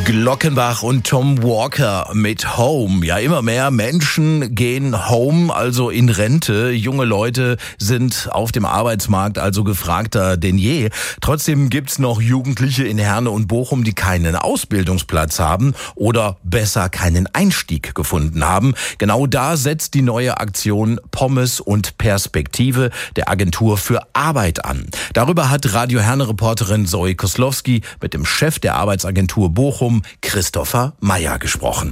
Glockenbach und Tom Walker mit Home. Ja, immer mehr Menschen gehen home, also in Rente. Junge Leute sind auf dem Arbeitsmarkt also gefragter denn je. Trotzdem gibt's noch Jugendliche in Herne und Bochum, die keinen Ausbildungsplatz haben oder besser keinen Einstieg gefunden haben. Genau da setzt die neue Aktion Pommes und Perspektive der Agentur für Arbeit an. Darüber hat Radio Herne-Reporterin Zoe Koslowski mit dem Chef der Arbeitsagentur Bochum, Christopher Meyer, gesprochen.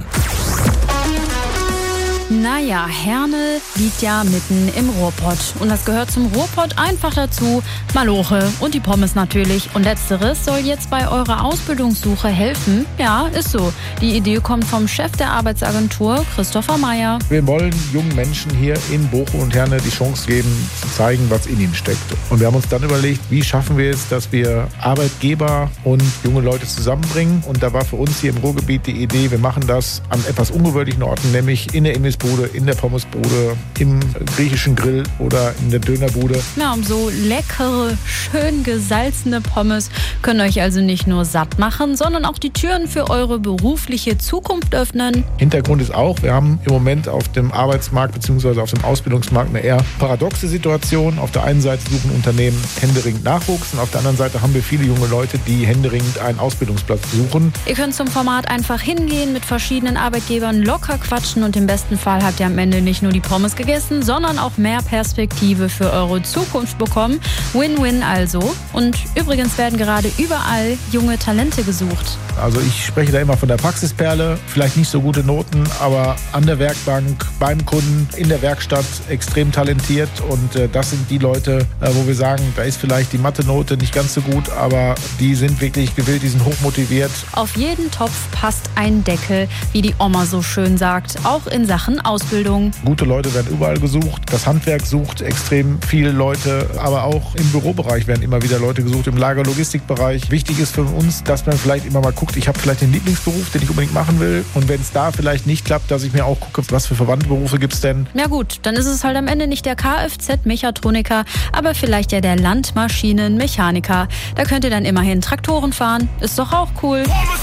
Naja, Herne liegt ja mitten im Ruhrpott. Und das gehört zum Ruhrpott einfach dazu. Maloche und die Pommes natürlich. Und letzteres soll jetzt bei eurer Ausbildungssuche helfen. Ja, ist so. Die Idee kommt vom Chef der Arbeitsagentur, Christopher Meyer. Wir wollen jungen Menschen hier in Bochum und Herne die Chance geben, zu zeigen, was in ihnen steckt. Und wir haben uns dann überlegt, wie schaffen wir es, dass wir Arbeitgeber und junge Leute zusammenbringen. Und da war für uns hier im Ruhrgebiet die Idee, wir machen das an etwas ungewöhnlichen Orten, nämlich in der Imbissbude, in der Pommesbude, im griechischen Grill oder in der Dönerbude. Ja, um so leckere, schön gesalzene Pommes können euch also nicht nur satt machen, sondern auch die Türen für eure berufliche Zukunft öffnen. Hintergrund ist auch, wir haben im Moment auf dem Arbeitsmarkt bzw. auf dem Ausbildungsmarkt eine eher paradoxe Situation. Auf der einen Seite suchen Unternehmen händeringend Nachwuchs und auf der anderen Seite haben wir viele junge Leute, die händeringend einen Ausbildungsplatz suchen. Ihr könnt zum Format einfach hingehen, mit verschiedenen Arbeitgebern locker quatschen und im besten Fall habt ihr am Ende nicht nur die Pommes gegessen, sondern auch mehr Perspektive für eure Zukunft bekommen. Win-win also. Und übrigens werden gerade überall junge Talente gesucht. Also ich spreche da immer von der Praxisperle, vielleicht nicht so gute Noten, aber an der Werkbank, beim Kunden, in der Werkstatt extrem talentiert. Und das sind die Leute, wo wir sagen, da ist vielleicht die Mathe-Note nicht ganz so gut, aber die sind wirklich gewillt, die sind hochmotiviert. Auf jeden Topf passt ein Deckel, wie die Oma so schön sagt, auch in Sachen Ausbildung. Gute Leute werden überall gesucht, das Handwerk sucht extrem viele Leute, aber auch im Bürobereich werden immer wieder Leute gesucht, im Lager-Logistikbereich. Wichtig ist für uns, dass man vielleicht immer mal guckt, ich habe vielleicht den Lieblingsberuf, den ich unbedingt machen will. Und wenn es da vielleicht nicht klappt, dass ich mir auch gucke, was für verwandte Berufe gibt es denn? Ja gut, dann ist es halt am Ende nicht der Kfz-Mechatroniker, aber vielleicht ja der Landmaschinenmechaniker. Da könnt ihr dann immerhin Traktoren fahren. Ist doch auch cool.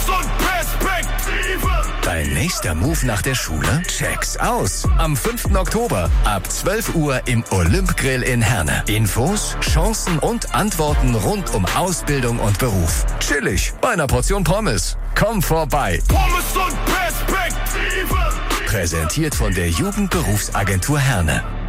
Dein nächster Move nach der Schule? Check's aus. Am 5. Oktober ab 12 Uhr im Olymp-Grill in Herne. Infos, Chancen und Antworten rund um Ausbildung und Beruf. Chillig bei einer Portion Pommes. Komm vorbei. Pommes und Perspektive. Präsentiert von der Jugendberufsagentur Herne.